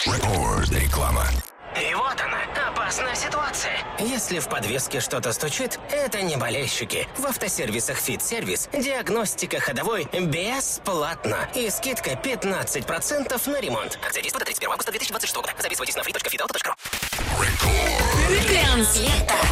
Реклама. И вот она, опасная ситуация. Если в подвеске что-то стучит, это не болельщики. В автосервисах «Фит-сервис» диагностика ходовой бесплатна. И скидка 15% на ремонт. Акция действует до 31 августа 2026 года. Записывайтесь на free.fitauto.ru. Транслета.